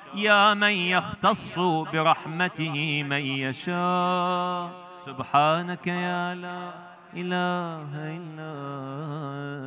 يا من يختص برحمته من يشاء. سبحانك يا لا إله إلا